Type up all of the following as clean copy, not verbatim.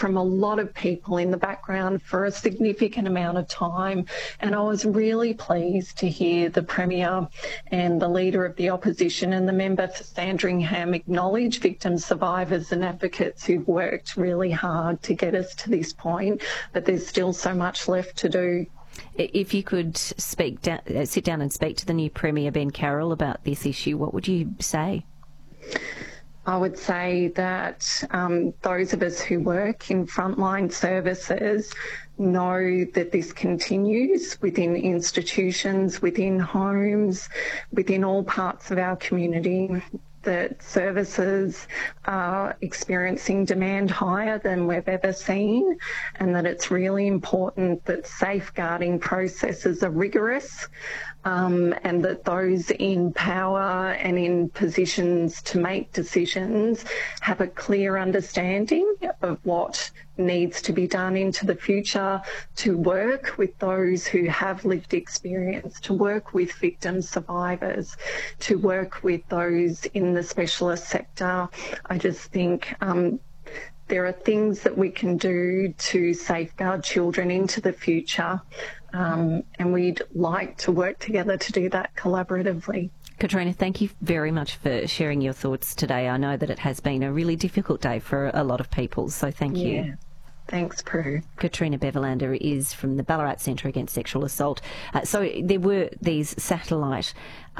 from a lot of people in the background for a significant amount of time, and I was really pleased to hear the Premier and the Leader of the Opposition and the member for Sandringham acknowledge victims, survivors and advocates who've worked really hard to get us to this point, but there's still so much left to do. If you could sit down and speak to the new Premier, Ben Carroll, about this issue, what would you say? I would say that those of us who work in frontline services know that this continues within institutions, within homes, within all parts of our community, that services are experiencing demand higher than we've ever seen, and that it's really important that safeguarding processes are rigorous, and that those in power and in positions to make decisions have a clear understanding of what needs to be done into the future to work with those who have lived experience, to work with victim survivors, to work with those in the specialist sector. I just think there are things that we can do to safeguard children into the future, and we'd like to work together to do that collaboratively. Katrina, thank you very much for sharing your thoughts today. I know that it has been a really difficult day for a lot of people, so thank you. Thanks, Prue. Katrina Beverlander is from the Ballarat Centre Against Sexual Assault. So there were these satellite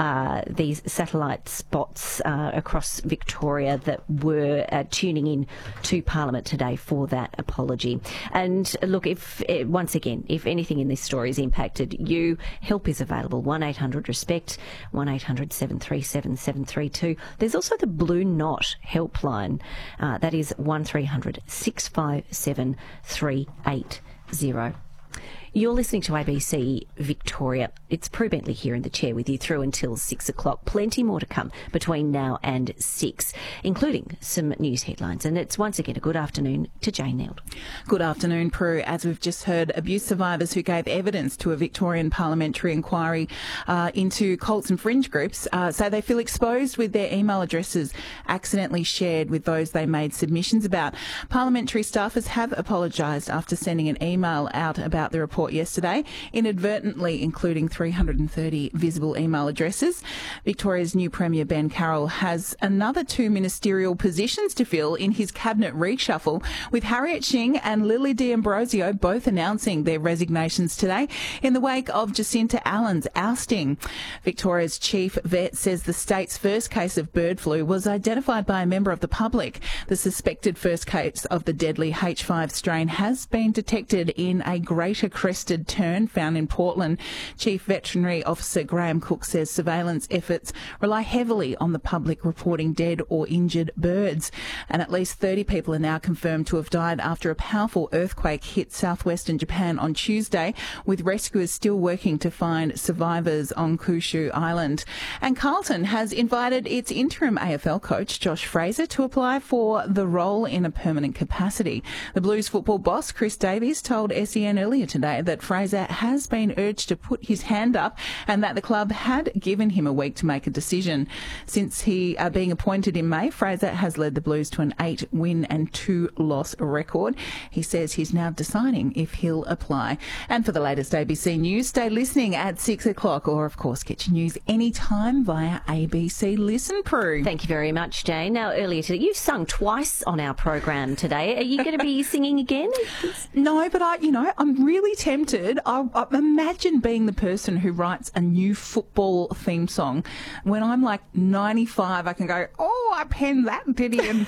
spots across Victoria that were tuning in to Parliament today for that apology. And look, once again, if anything in this story has impacted you, help is available. 1-800-RESPECT, 1-800-737-732. There's also the Blue Knot helpline. That is 1300 657 380. You're listening to ABC Victoria. It's Prue Bentley here in the chair with you through until 6 o'clock. Plenty more to come between now and 6, including some news headlines. And it's once again a good afternoon to Jane Neld. Good afternoon, Prue. As we've just heard, abuse survivors who gave evidence to a Victorian parliamentary inquiry into cults and fringe groups say they feel exposed with their email addresses accidentally shared with those they made submissions about. Parliamentary staffers have apologised after sending an email out about the report yesterday, inadvertently including 330 visible email addresses. Victoria's new Premier Ben Carroll has another 2 ministerial positions to fill in his cabinet reshuffle, with Harriet Shing and Lily D'Ambrosio both announcing their resignations today in the wake of Jacinta Allen's ousting. Victoria's chief vet says the state's first case of bird flu was identified by a member of the public. The suspected first case of the deadly H5 strain has been detected in a greater crested tern found in Portland. Chief Veterinary Officer Graham Cook says surveillance efforts rely heavily on the public reporting dead or injured birds. And at least 30 people are now confirmed to have died after a powerful earthquake hit southwestern Japan on Tuesday, with rescuers still working to find survivors on Kyushu Island. And Carlton has invited its interim AFL coach, Josh Fraser, to apply for the role in a permanent capacity. The Blues football boss, Chris Davies, told SEN earlier today that Fraser has been urged to put his hand up and that the club had given him a week to make a decision. Since he being appointed in May, Fraser has led the Blues to an 8-win and 2-loss record. He says he's now deciding if he'll apply. And for the latest ABC News, stay listening at 6 o'clock, or of course get your news anytime via ABC Listen, Prue. Thank you very much, Jane. Now, earlier today, you sung twice on our program today. Are you going to be singing again? No, but I'm really tempted. I imagine being the person who writes a new football theme song. When I'm like 95, I can go, I penned that ditty in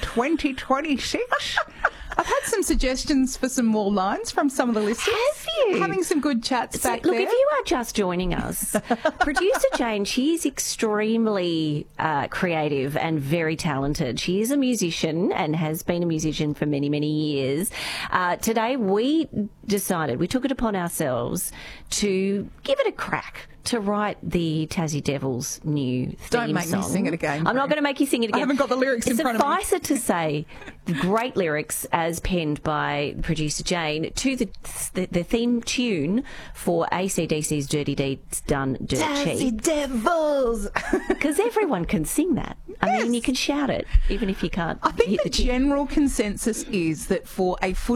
2026. I've had some suggestions for some more lines from some of the listeners. Have you? Having some good chats back there. Look, if you are just joining us, producer Jane, she is extremely creative and very talented. She is a musician and has been a musician for many, many years. Today we took it upon ourselves to give it a crack, to write the Tassie Devils new theme Don't make song. me sing it again. I'm not going to make you sing it again. I haven't got the lyrics in front of me. Suffice it to say, great lyrics as penned by producer Jane to the theme tune for AC/DC's Dirty Deeds Done Dirt Tassie Cheap. Devils! Because everyone can sing that. I mean, you can shout it, even if you can't I think hit the the tune. general consensus is that for a